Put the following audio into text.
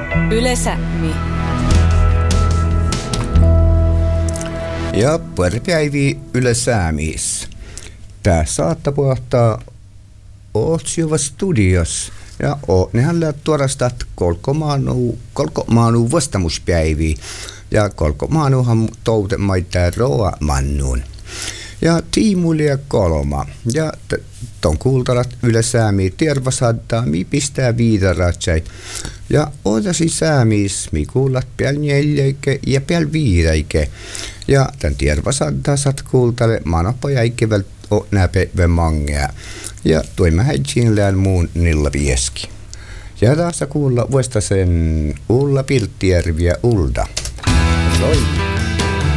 Yle Sämi. Ja päivi Yle Sämis. Tää saattaa puhuttaa Ootsiuva studios. Ja nehän läht tuorastat kolkomaanu vastamuspäiviä. Ja kolkomaanuhan toute maittaa roa mannuun. Ja tiimulia kolma. Ja ton kuultavat Yle Sämi tervasaddaa, mi pistää viidaratsai. Ja ootasi Sämis, mi kuulat piel neljäike ja piel viidaike. Ja tän tervasaddaa sat kuultale manopajaikivel o näpevä mangea. Ja toimme häitsiin lään muun nilla vieski. Ja taas kuulla vuosta sen Ulla Pilttijärviä Ulda. Loi.